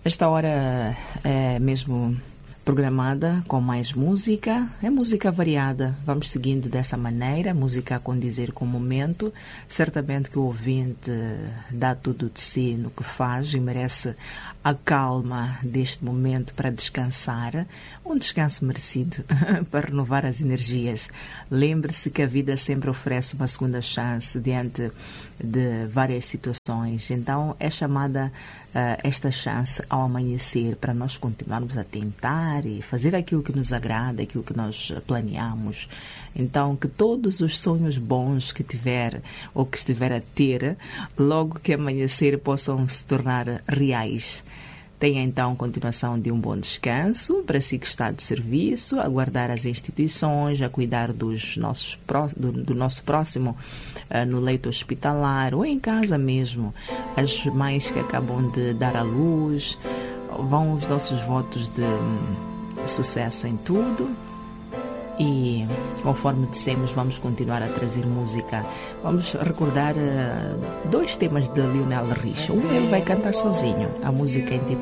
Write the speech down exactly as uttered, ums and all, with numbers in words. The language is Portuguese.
Esta hora é mesmo programada com mais música, é música variada. Vamos seguindo dessa maneira, música a condizer com o momento. Certamente que o ouvinte dá tudo de si no que faz e merece a calma deste momento para descansar, um descanso merecido para renovar as energias. Lembre-se que a vida sempre oferece uma segunda chance diante de várias situações, então é chamada uh, esta chance ao amanhecer para nós continuarmos a tentar e fazer aquilo que nos agrada, aquilo que nós planeamos. Então, que todos os sonhos bons que tiver ou que estiver a ter, logo que amanhecer, possam se tornar reais. Tenha então continuação de um bom descanso, para si que está de serviço, a guardar as instituições, a cuidar dos nossos, do, do nosso próximo uh, no leito hospitalar ou em casa mesmo. As mães que acabam de dar à luz, vão os nossos votos de um, sucesso em tudo. E, conforme dissemos, vamos continuar a trazer música. Vamos recordar uh, dois temas de Lionel Richie. Um ele vai cantar sozinho, a música intitulada